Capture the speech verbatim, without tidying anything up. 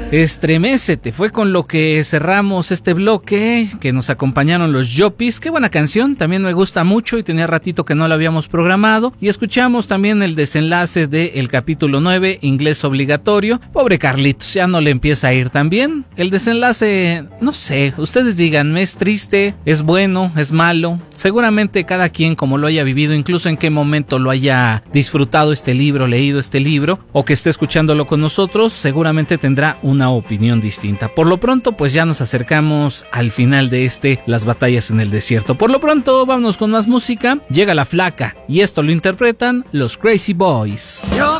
Estremécete fue con lo que cerramos este bloque, que nos acompañaron los Yopis. Qué buena canción, también me gusta mucho y tenía ratito que no la habíamos programado. Y escuchamos también el desenlace del capítulo nueve, Inglés Obligatorio. Pobre Carlitos, ya no le empieza a ir tan bien. El desenlace, no sé, ustedes díganme, ¿es triste? ¿Es bueno? ¿Es malo? Seguramente cada quien como lo haya vivido, incluso en qué momento lo haya disfrutado este libro, leído este libro, o que esté escuchándolo con nosotros, seguramente tendrá un una opinión distinta. Por lo pronto, pues ya nos acercamos al final de este Las batallas en el desierto. Por lo pronto, vámonos con más música. Llega La Flaca y esto lo interpretan los Crazy Boys.